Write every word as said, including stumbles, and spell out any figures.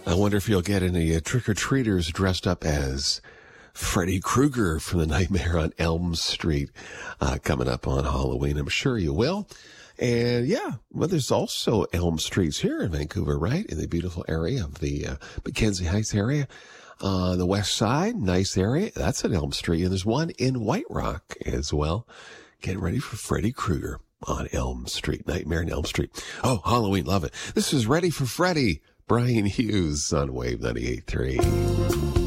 I wonder if you'll get any uh, trick-or-treaters dressed up as Freddy Krueger from the Nightmare on Elm Street uh, coming up on Halloween. I'm sure you will. And yeah, well, there's also Elm Streets here in Vancouver, right? In the beautiful area of the uh, Mackenzie Heights area. On uh, the west side, nice area. That's an Elm Street. And there's one in White Rock as well. Getting ready for Freddy Krueger on Elm Street. Nightmare on Elm Street. Oh, Halloween. Love it. This is Ready for Freddy. Brian Hughes on Wave ninety-eight point three.